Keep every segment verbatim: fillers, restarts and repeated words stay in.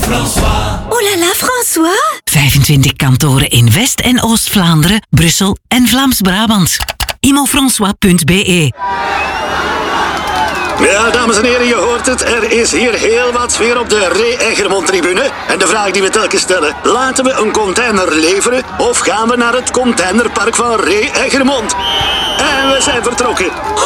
François. Oh là là, François. vijfentwintig kantoren in West- en Oost-Vlaanderen, Brussel en Vlaams-Brabant. imofrançois punt b e. Ja, dames en heren, je hoort het. Er is hier heel wat sfeer op de Ray Eggermond-tribune. En de vraag die we telkens stellen, laten we een container leveren of gaan we naar het containerpark van Ray Eggermond? En we zijn vertrokken.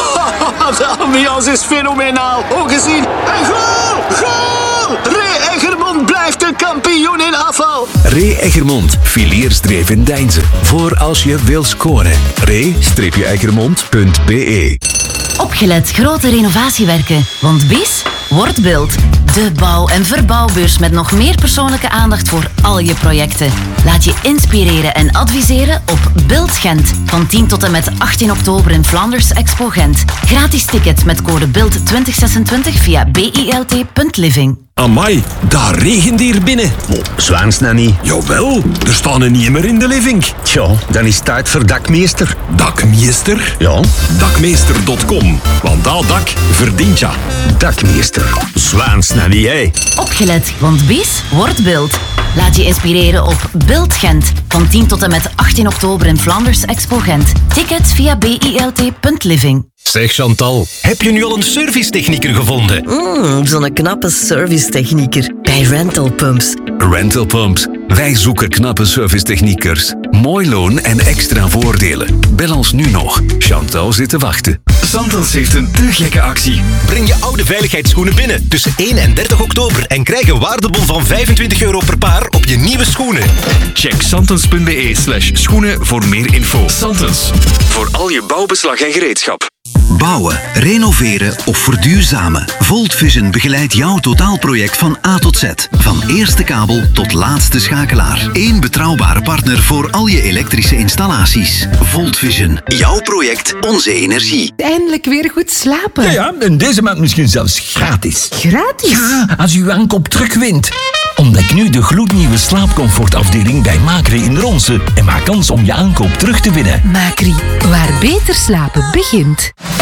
De ambiance is fenomenaal. Ook gezien. En goal! Goal! Ray Eggermond blijft de kampioen in afval. Ray Eggermond, Filiersdreef in Deinze. Voor als je wil scoren. ray eggermond punt b e. Opgelet grote renovatiewerken, want B I S wordt beeld. De bouw- en verbouwbeurs met nog meer persoonlijke aandacht voor al je projecten. Laat je inspireren en adviseren op Beeld Gent. Van tien tot en met achttien oktober in Flanders Expo Gent. Gratis ticket met code beeld twintig zesentwintig via bilt punt living. Amai, daar regent hier binnen. Oh, zwaans nou niet. Jawel, er staan er niet meer in de living. Tja, dan is het tijd voor dakmeester. Dakmeester? Ja. dakmeester punt com. Want dat dak verdient ja. Dakmeester. Zwaans nou niet, hè. Opgelet, want B I S wordt beeld. Laat je inspireren op Beeld Gent. Van tien tot en met achttien oktober in Flanders Expo Gent. Tickets via bilt punt living. Zeg Chantal, heb je nu al een servicetechnieker gevonden? Mm, zo'n knappe servicetechnieker bij Rental Pumps. Rental Pumps. Wij zoeken knappe servicetechniekers. Mooi loon en extra voordelen. Bel ons nu nog. Chantal zit te wachten. Santels heeft een te gekke actie. Breng je oude veiligheidsschoenen binnen tussen één en dertig oktober en krijg een waardebon van vijfentwintig euro per paar op je nieuwe schoenen. Check santens punt b e slash schoenen voor meer info. Santens, voor al je bouwbeslag en gereedschap. Bouwen, renoveren of verduurzamen. Volt Vision begeleidt jouw totaalproject van A tot Z. Van eerste kabel tot laatste schakelaar. Eén betrouwbare partner voor al je elektrische installaties. Volt Vision. Jouw project, onze energie. Eindelijk weer goed slapen. Ja, ja, en deze maand misschien zelfs gratis. Gratis? Ja, als u uw aankoop terugwint. Ontdek nu de gloednieuwe slaapcomfortafdeling bij Macri in Ronse en maak kans om je aankoop terug te winnen. Macri, waar beter slapen begint.